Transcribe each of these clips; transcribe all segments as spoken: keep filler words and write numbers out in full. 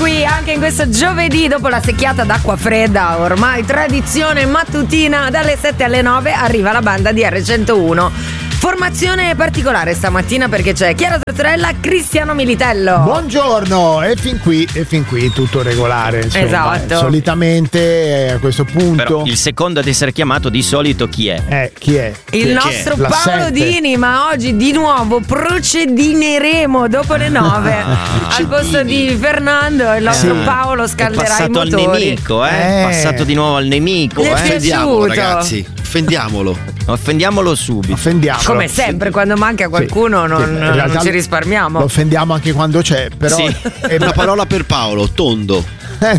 qui anche in questo giovedì, dopo la secchiata d'acqua fredda, ormai tradizione mattutina, dalle sette alle nove arriva la banda di erre centouno. Formazione particolare stamattina perché c'è Chiara Tortorella, Cristiano Militello. Buongiorno, e fin qui, e fin qui tutto regolare. Insomma. Esatto. Solitamente a questo punto. Però il secondo ad essere chiamato di solito chi è? Eh, chi è? Il chi nostro è? Paolo Dini, ma oggi di nuovo procedineremo dopo le nove. Ah, al posto di Fernando, il nostro Sì. Paolo scalderà è passato i al motori. nemico, eh? Eh. È passato di nuovo al nemico, Gli è eh? piaciuto. Offendiamolo, ragazzi, offendiamolo. Offendiamolo subito. Offendiamolo. Come sempre, quando manca qualcuno Sì, non, sì, in non realtà ci lo- risparmiamo. Lo offendiamo anche quando c'è, però. Sì. è Una parola per Paolo, tondo. La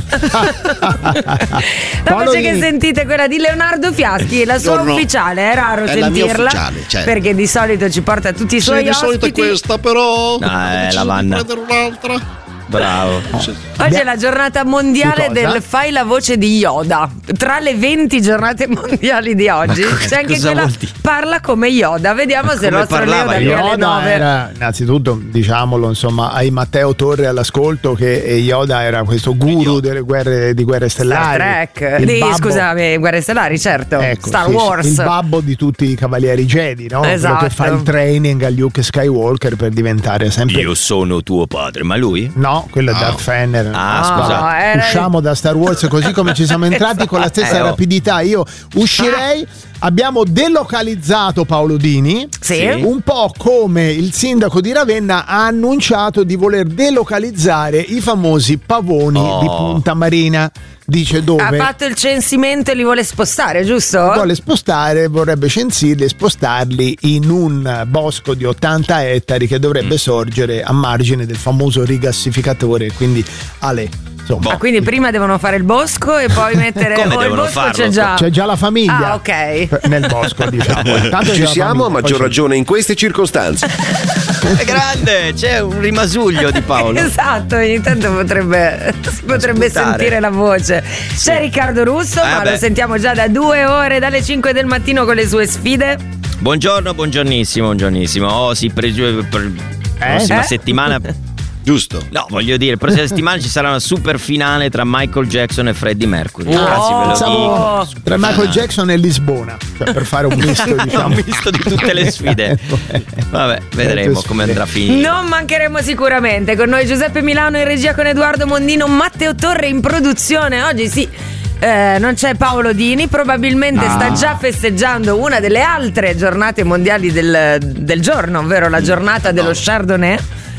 Paolo voce che Dini. sentite, quella di Leonardo Fiaschi, la sua Buongiorno. ufficiale, è raro È la mia sentirla ufficiale, certo. perché di solito ci porta tutti i Sì, suoi di solito è ospiti. questa, però. No, ho è deciso la di Vanna. prendere un'altra. Bravo. Oggi è la giornata mondiale Di cosa? del fai la voce di Yoda. Tra le venti giornate mondiali di oggi Ma co- c'è anche cosa quella vuol dire? parla come Yoda. Vediamo se il come nostro Leo parlava da qui alle Yoda nove. era, innanzitutto, diciamolo, insomma, ai Matteo Torre all'ascolto che Yoda era questo guru delle guerre di guerre Star stellari. Trek, Il di, babbo- scusami, Guerre Stellari, certo. Ecco, Star sì, sì, Wars. il babbo di tutti i cavalieri Jedi, no? Quello Esatto. che fa il training a Luke Skywalker per diventare sempre. Io sono tuo padre, ma lui? No, quello è No. Darth Vader. Ah, No, scusate. era- Usciamo da Star Wars così come ci siamo entrati con la stessa Eh, oh. rapidità. Io uscirei. Abbiamo delocalizzato Paolo Dini. Sì. Sì. Un po' come il sindaco di Ravenna ha annunciato di voler delocalizzare i famosi pavoni Oh. di Punta Marina. Dice Ha dove fatto il censimento e li vuole spostare, giusto? vuole spostare, vorrebbe censirli e spostarli in un bosco di ottanta ettari che dovrebbe sorgere a margine del famoso rigassificatore, quindi Ale. Insomma, Ah, quindi prima devono fare il bosco e poi mettere. Come o il devono bosco farlo? c'è già. c'è già la famiglia. Ah, ok. Nel bosco, diciamo. Tanto c'è Ci la siamo a famiglia, maggior poi c'è- ragione in queste circostanze. È grande, c'è un rimasuglio di Paolo. Esatto, ogni tanto potrebbe, si potrebbe Sputare. sentire la voce. C'è Riccardo Russo, Eh, ma beh. lo sentiamo già da due ore, dalle cinque del mattino con le sue sfide. Buongiorno, buongiornissimo, buongiornissimo. Oh, si pregiu- per prossima Eh? settimana. Giusto. No, voglio dire, prossima settimana ci sarà una super finale tra Michael Jackson e Freddie Mercury. Wow. Anzi, ve lo Pensavo dico. tra Michael Jackson e Lisbona, cioè per fare un misto, diciamo. Un misto di tutte le sfide. Vabbè, vedremo come andrà a finire. Non mancheremo sicuramente. Con noi Giuseppe Milano in regia, con Edoardo Mondino, Matteo Torre in produzione. Oggi sì. eh, non c'è Paolo Dini, probabilmente sta già festeggiando una delle altre giornate mondiali del, del giorno, ovvero la giornata dello Chardonnay.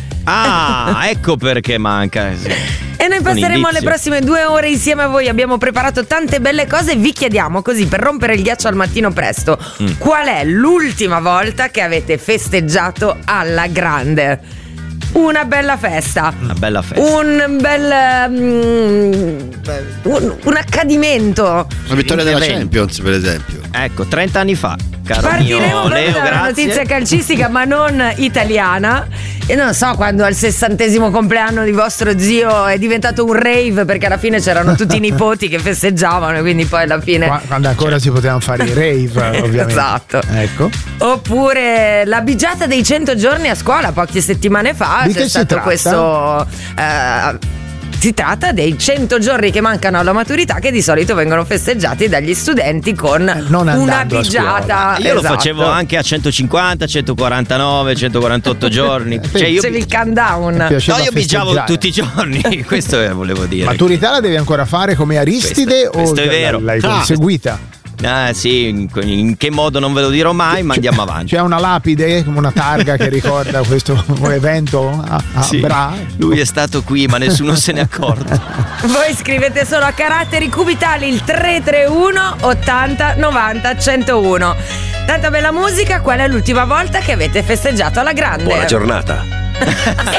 Ah, ecco perché manca. Sì. E noi Un passeremo le indizio. prossime due ore insieme a voi. Abbiamo preparato tante belle cose. Vi chiediamo, così per rompere il ghiaccio al mattino presto, Mm. qual è l'ultima volta che avete festeggiato alla grande? Una bella festa. Una bella festa. Un bel mm, un, un accadimento. La vittoria della Evento. Champions, per esempio. Ecco, trenta anni fa, caro Partiremo mio proprio Leo, dalla grazie. notizia calcistica, ma non italiana. E non so quando al sessantesimo compleanno di vostro zio è diventato un rave, perché alla fine c'erano tutti i nipoti che festeggiavano, e quindi poi alla fine. Qua- Quando ancora si potevano fare i rave, ovviamente. Esatto. Ecco. Oppure la bigiata dei cento giorni a scuola poche settimane fa. Di c'è che si stato tratta? questo. eh, si tratta dei cento giorni che mancano alla maturità, che di solito vengono festeggiati dagli studenti con non una andando a bigiata. Io lo Esatto. facevo anche a centocinquanta, centoquarantanove, centoquarantotto giorni. Cioè io, Facevi il countdown. Mi piaceva no, io bigiavo festeggiare. tutti i giorni. Questo è- volevo dire. Maturità la devi ancora fare come Aristide Questo- questo o è vero. l'hai Ah. conseguita? Ah, sì, in, in che modo non ve lo dirò mai, ma andiamo avanti. C'è una lapide, come una targa che ricorda questo evento a, a Sì, Bra? lui è stato qui, ma nessuno se ne è accorto. Voi scrivete solo a caratteri cubitali il tre tre uno ottanta novanta centouno. Tanta bella musica. Qual è l'ultima volta che avete festeggiato alla grande? Buona giornata.